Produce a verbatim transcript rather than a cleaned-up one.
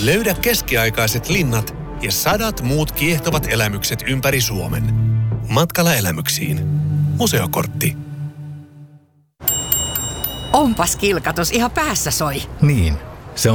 Löydä keskiaikaiset linnat ja sadat muut kiehtovat elämykset ympäri Suomen. Matkalla elämyksiin. Museokortti. Onpas kilkatus, ihan päässä soi. Niin.